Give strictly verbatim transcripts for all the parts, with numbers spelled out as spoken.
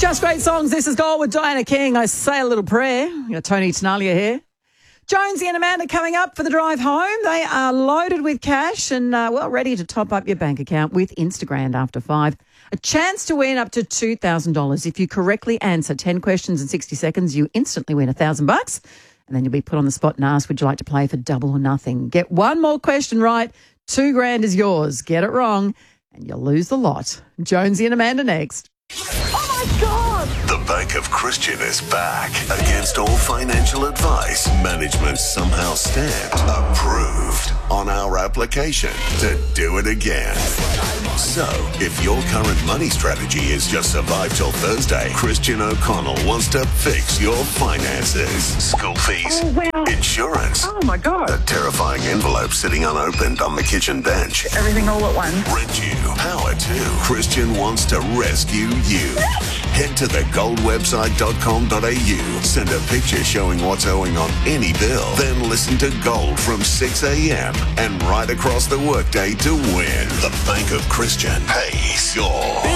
Just great songs. This is Gold with Diana King. I say a little prayer. We got Tony Tenalia here. Jonesy and Amanda coming up for the drive home. They are loaded with cash and, uh, well, ready to top up your bank account with Instagram after five. A chance to win up to two thousand dollars. If you correctly answer ten questions in sixty seconds, you instantly win one thousand bucks. And then you'll be put on the spot and asked, would you like to play for double or nothing? Get one more question right. Two grand is yours. Get it wrong and you'll lose the lot. Jonesy and Amanda next. Oh, my God! The Bank of Christian is back. Against all financial advice, management somehow stamped approved on our application to do it again. So, if your current money strategy is just survive till Thursday, Christian O'Connell wants to fix your finances. School fees, Oh, wow. insurance, Oh, my God. a terrifying envelope sitting unopened on the kitchen bench. Everything all at once. Rent you, power to. Christian wants to rescue you. Head to the gold website dot com dot a u. Send a picture showing what's owing on any bill. Then listen to Gold from six a.m. and right across the workday to win. The Bank of Christian pays your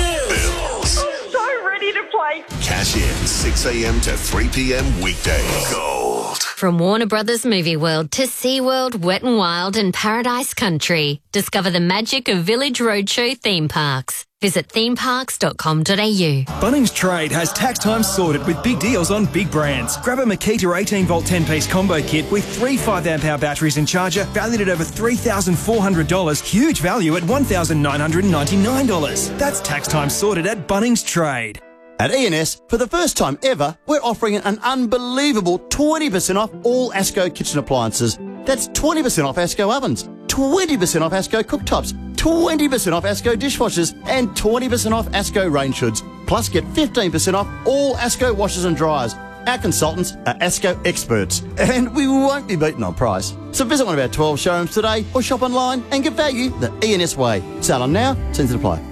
bills. I'm so ready to play. Cash in six a.m. to three p.m. weekdays. Gold. From Warner Brothers Movie World to SeaWorld, Wet n Wild and Paradise Country. Discover the magic of Village Roadshow theme parks. Visit theme parks dot com dot a u. Bunnings Trade has tax time sorted with big deals on big brands. Grab a Makita eighteen volt ten piece combo kit with three five amp hour batteries and charger valued at over three thousand four hundred dollars. Huge value at one thousand nine hundred ninety-nine dollars. That's tax time sorted at Bunnings Trade. At E and S, for the first time ever, we're offering an unbelievable twenty percent off all Asco kitchen appliances. That's twenty percent off Asco ovens, twenty percent off Asco cooktops, twenty percent off Asco dishwashers, and twenty percent off Asco rain shoods. Plus, get fifteen percent off all Asco washers and dryers. Our consultants are Asco experts, and we won't be beaten on price. So visit one of our twelve showrooms today or shop online and get value the E and S way. Sale on now, terms and apply.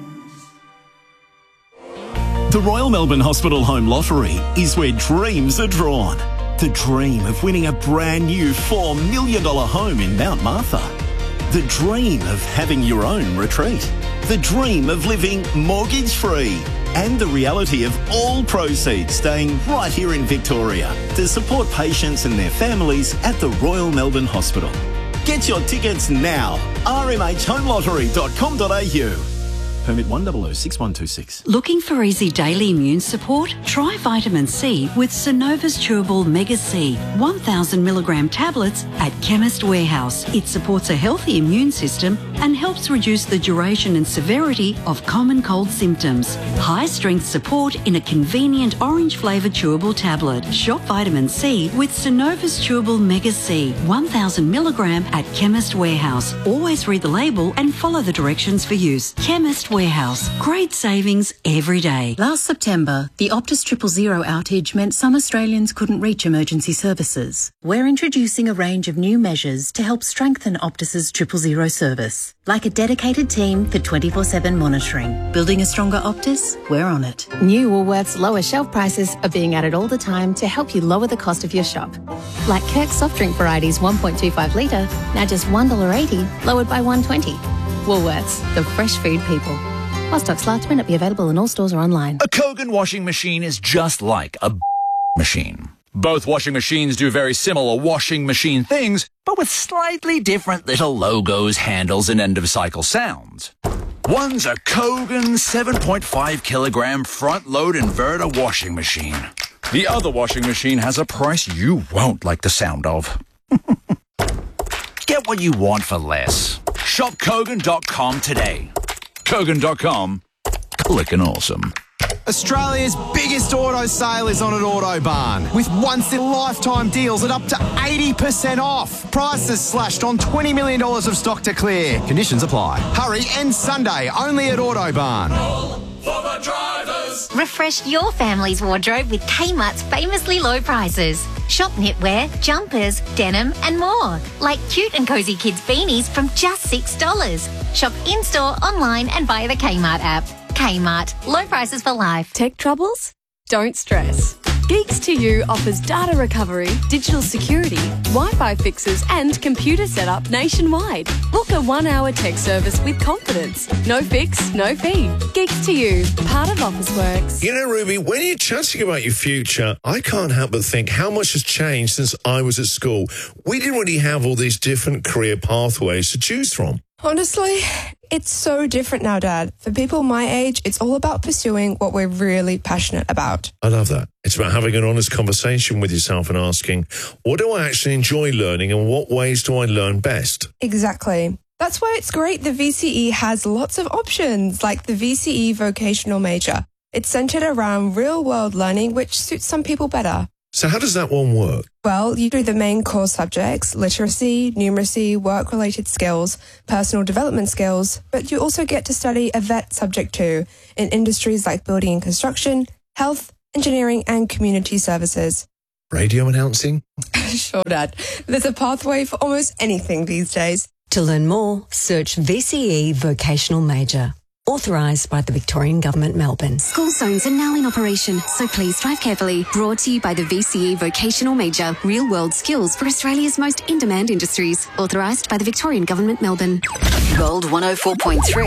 The Royal Melbourne Hospital Home Lottery is where dreams are drawn. The dream of winning a brand new four million dollars home in Mount Martha. The dream of having your own retreat. The dream of living mortgage-free. And the reality of all proceeds staying right here in Victoria to support patients and their families at the Royal Melbourne Hospital. Get your tickets now. r m h home lottery dot com dot a u. Permit one zero zero six one two six. Looking for easy daily immune support? Try vitamin C with Synova's Chewable Mega C, one thousand milligram tablets at Chemist Warehouse. It supports a healthy immune system and helps reduce the duration and severity of common cold symptoms. High strength support in a convenient orange flavoured chewable tablet. Shop vitamin C with Synova's Chewable Mega C, one thousand milligram at Chemist Warehouse. Always read the label and follow the directions for use. Chemist Warehouse. Great savings every day. Last September, the Optus Triple Zero outage meant some Australians couldn't reach emergency services. We're introducing a range of new measures to help strengthen Optus's Triple Zero service, like a dedicated team for twenty-four seven monitoring. Building a stronger Optus? We're on it. New Woolworths lower shelf prices are being added all the time to help you lower the cost of your shop. Like Kirk soft drink varieties one point two five litre, now just one dollar eighty, lowered by one dollar twenty. Woolworths, the fresh food people. While stocks last, may not be available in all stores or online. A Kogan washing machine is just like a machine. Both washing machines do very similar washing machine things, but with slightly different little logos, handles, and end-of-cycle sounds. One's a Kogan seven point five kilogram front-load inverter washing machine. The other washing machine has a price you won't like the sound of. Get what you want for less. Shop Kogan dot com today. Kogan dot com. Clickin' awesome. Australia's biggest auto sale is on at Autobarn, with once-in-a-lifetime deals at up to eighty percent off. Prices slashed on twenty million dollars of stock to clear. Conditions apply. Hurry, end Sunday, only at Autobarn. For the drivers. Refresh your family's wardrobe with Kmart's famously low prices. Shop knitwear, jumpers, denim and more. Like cute and cosy kids beanies from just six dollars. Shop in-store, online and via the Kmart app. Kmart. Low prices for life. Tech troubles? Don't stress. Geeks to You offers data recovery, digital security, Wi-Fi fixes and computer setup nationwide. Book a one-hour tech service with confidence. No fix, no fee. Geeks to You, part of Officeworks. You know, Ruby, when you're chatting about your future, I can't help but think how much has changed since I was at school. We didn't really have all these different career pathways to choose from. Honestly, it's so different now, Dad. For people my age, it's all about pursuing what we're really passionate about. I love that. It's about having an honest conversation with yourself and asking, what do I actually enjoy learning and what ways do I learn best? Exactly. That's why it's great the V C E has lots of options, like the V C E Vocational Major. It's centred around real-world learning, which suits some people better. So how does that one work? Well, you do the main core subjects, literacy, numeracy, work-related skills, personal development skills, but you also get to study a vet subject too, in industries like building and construction, health, engineering and community services. Radio announcing? Sure, Dad. There's a pathway for almost anything these days. To learn more, search V C E Vocational Major. Authorised by the Victorian Government, Melbourne. School zones are now in operation, so please drive carefully. Brought to you by the V C E Vocational Major. Real world skills for Australia's most in-demand industries. Authorised by the Victorian Government, Melbourne. Gold one oh four point three.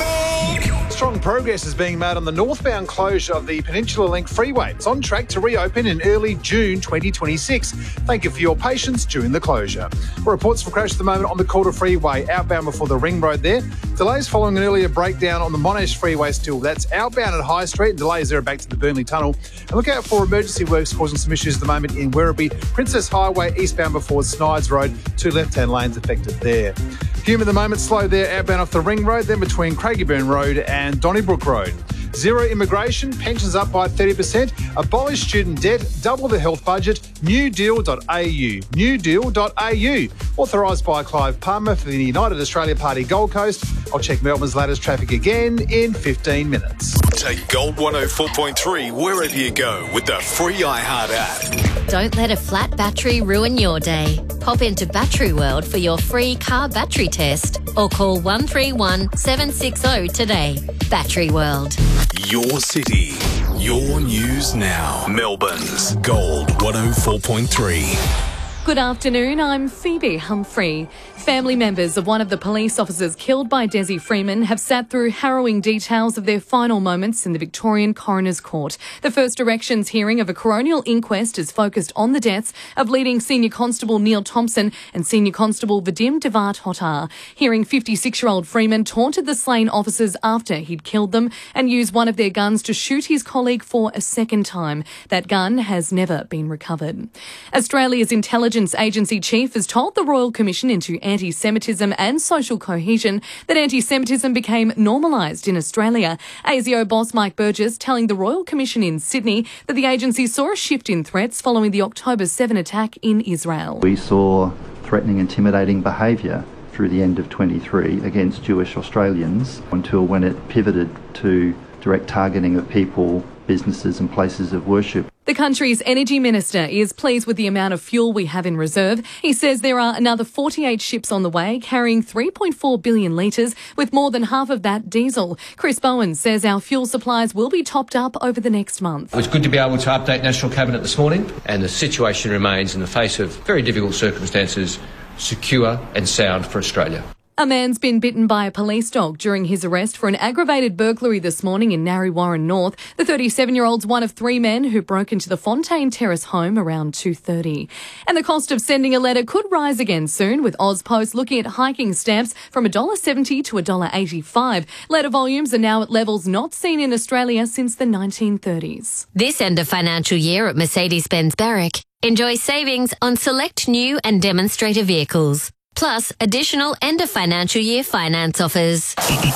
Strong progress is being made on the northbound closure of the Peninsula Link Freeway. It's on track to reopen in early June twenty twenty-six. Thank you for your patience during the closure. Reports of crash at the moment on the Calder Freeway, outbound before the Ring Road there. Delays following an earlier breakdown on the Monash Freeway still. That's outbound at High Street and delays there back to the Burnley Tunnel. And look out for emergency works causing some issues at the moment in Werribee. Princess Highway eastbound before Snides Road. Two left-hand lanes affected there. Hume at the moment slow there outbound off the Ring Road, then between Craigieburn Road and Donnybrook Road. Zero immigration, pensions up by thirty percent, abolish student debt, double the health budget, new deal dot a u, new deal dot a u. Authorised by Clive Palmer for the United Australia Party Gold Coast. I'll check Melbourne's latest traffic again in fifteen minutes. Take Gold one oh four point three wherever you go with the free iHeart app. Don't let a flat battery ruin your day. Pop into Battery World for your free car battery test or call one three one, seven six zero today. Battery World. Your city, your news now. Melbourne's Gold one oh four point three. Good afternoon, I'm Phoebe Humphrey. Family members of one of the police officers killed by Desi Freeman have sat through harrowing details of their final moments in the Victorian Coroner's Court. The first directions hearing of a coronial inquest is focused on the deaths of leading Senior Constable Neil Thompson and Senior Constable Vadim Devat Hotar. Hearing fifty-six-year-old Freeman taunted the slain officers after he'd killed them and used one of their guns to shoot his colleague for a second time. That gun has never been recovered. Australia's intelligence agency chief has told the Royal Commission into Anti-Semitism and Social Cohesion that anti-Semitism became normalised in Australia. A S I O boss Mike Burgess telling the Royal Commission in Sydney that the agency saw a shift in threats following the October seventh attack in Israel. We saw threatening, intimidating behaviour through the end of twenty-three against Jewish Australians until when it pivoted to direct targeting of people, businesses and places of worship. The country's energy minister is pleased with the amount of fuel we have in reserve. He says there are another forty-eight ships on the way carrying three point four billion litres, with more than half of that diesel. Chris Bowen says our fuel supplies will be topped up over the next month. It was good to be able to update National Cabinet this morning, and the situation remains, in the face of very difficult circumstances, secure and sound for Australia. A man's been bitten by a police dog during his arrest for an aggravated burglary this morning in Narre Warren North. The thirty-seven-year-old's one of three men who broke into the Fontaine Terrace home around two thirty. And the cost of sending a letter could rise again soon, with AusPost looking at hiking stamps from one dollar seventy to one dollar eighty-five. Letter volumes are now at levels not seen in Australia since the nineteen thirties. This end of financial year at Mercedes-Benz Berwick, enjoy savings on select new and demonstrator vehicles, plus additional end of financial year finance offers.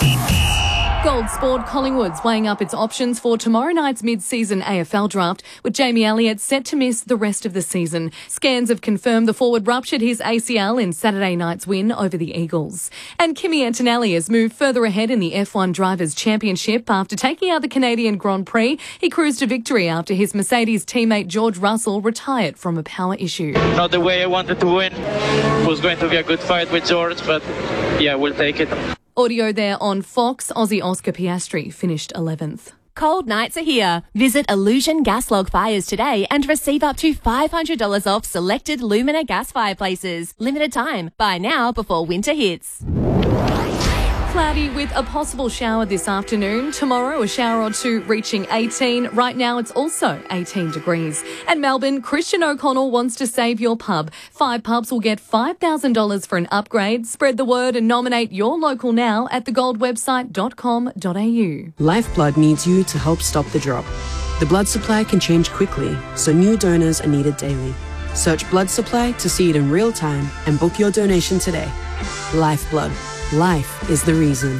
Gold Sport Collingwood's weighing up its options for tomorrow night's mid-season A F L draft, with Jamie Elliott set to miss the rest of the season. Scans have confirmed the forward ruptured his A C L in Saturday night's win over the Eagles. And Kimi Antonelli has moved further ahead in the F one Drivers' Championship after taking out the Canadian Grand Prix. He cruised to victory after his Mercedes teammate George Russell retired from a power issue. Not the way I wanted to win. It was going to be a good fight with George, but yeah, we'll take it. Audio there on Fox. Aussie Oscar Piastri finished eleventh. Cold nights are here. Visit Illusion Gas Log Fires today and receive up to five hundred dollars off selected Lumina gas fireplaces. Limited time. Buy now before winter hits. Cloudy with a possible shower this afternoon. Tomorrow, a shower or two reaching eighteen. Right now, it's also eighteen degrees. And Melbourne, Christian O'Connell wants to save your pub. Five pubs will get five thousand dollars for an upgrade. Spread the word and nominate your local now at the gold website dot com dot a u. Lifeblood needs you to help stop the drop. The blood supply can change quickly, so new donors are needed daily. Search blood supply to see it in real time and book your donation today. Lifeblood. Life is the reason.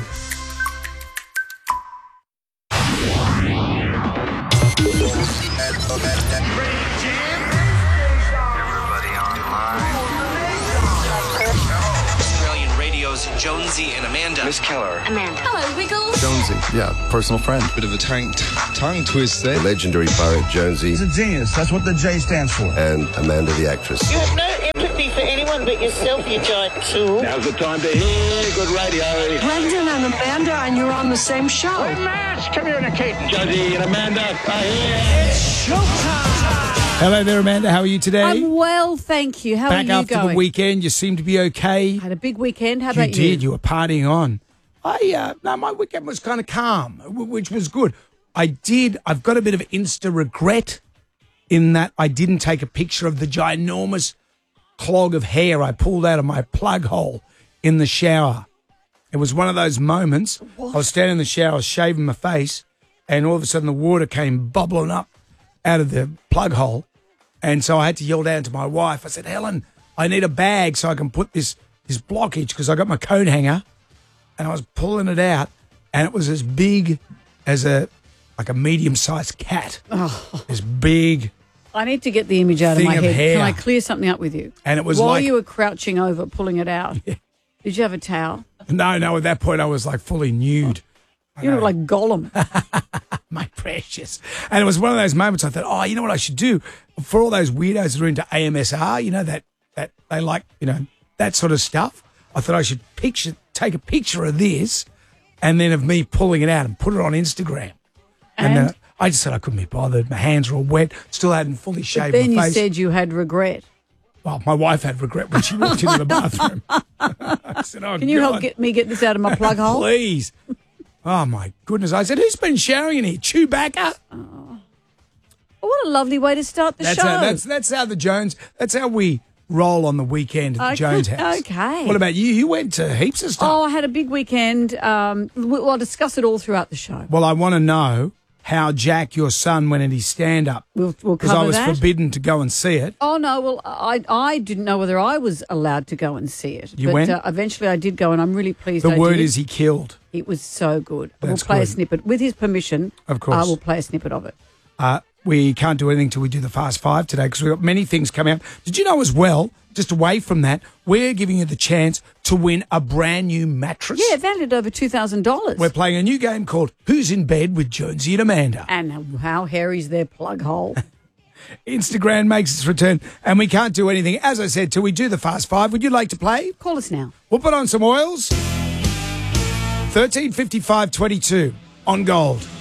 Australian Radio's Jonesy and Amanda. Miss Keller. Amanda. Hello, Wiggles. Jonesy, yeah, personal friend. Bit of a tongue, tongue twist there. The legendary poet Jonesy. He's a genius. That's what the J stands for. And Amanda the actress. You have no empathy for anyone but yourself, you giant tool. Now's the time to hear good radio. Brendan and Amanda, and you're on the same show. We're mass communicating. Jonesy and Amanda are here. It's showtime. Hello there, Amanda. How are you today? I'm well, thank you. How Back are you after going? the weekend, you seem to be okay. Had a big weekend. How you about you? did. You were partying on. I uh, no, my weekend was kind of calm, which was good. I did. I've got a bit of Insta regret in that I didn't take a picture of the ginormous clog of hair I pulled out of my plug hole in the shower. It was one of those moments. What? I was standing in the shower, shaving my face, and all of a sudden the water came bubbling up out of the plug hole. And so I had to yell down to my wife. I said, Helen, I need a bag so I can put this, this blockage, because I got my coat hanger, and I was pulling it out, and it was as big as a, like a medium-sized cat. Oh. This big I need to get the image out of thing my of head. hair. Can I clear something up with you? And it was While like- you were crouching over, pulling it out, Yeah. did you have a towel? No, no, at that point I was like fully nude. You look like Gollum. My precious. And it was one of those moments I thought, oh, you know what I should do? For all those weirdos that are into A M S R, you know, that, that they like, you know, that sort of stuff, I thought I should picture, take a picture of this and then of me pulling it out and put it on Instagram. And, And? uh, I just said I couldn't be bothered. My hands were all wet, still hadn't fully But shaved then my you face. said you had regret. Well, my wife had regret when she walked into the bathroom. I said, oh, Can you help God. get me get this out of my plug hole? Please. Oh, my goodness. I said, who's been showering in here? Chewbacca? Oh, what a lovely way to start the That's show. how, that's, that's how the Jones, that's how we roll on the weekend at the Okay, Jones house. okay. What about you? You went to heaps of stuff. Oh, I had a big weekend. Um, we'll I'll discuss it all throughout the show. Well, I want to know how Jack, your son, went at his stand-up. We'll, we'll Because I cover was that. forbidden to go and see it. Oh, no, well, I I didn't know whether I was allowed to go and see it. You but, went? Uh, eventually I did go, and I'm really pleased The I word did. is he killed. It was so good. That's we'll play a good. snippet. With his permission, Of course. I will play a snippet of it. Uh, we can't do anything till we do the Fast Five today because we've got many things coming up. Did you know as well, just away from that, we're giving you the chance to win a brand new mattress? Yeah, valued over two thousand dollars. We're playing a new game called Who's in Bed with Jonesy and Amanda. And how hairy's their plug hole? Instagram makes its return, and we can't do anything, as I said, till we do the Fast Five. Would you like to play? Call us now. We'll put on some oils. thirteen fifty-five twenty-two on Gold.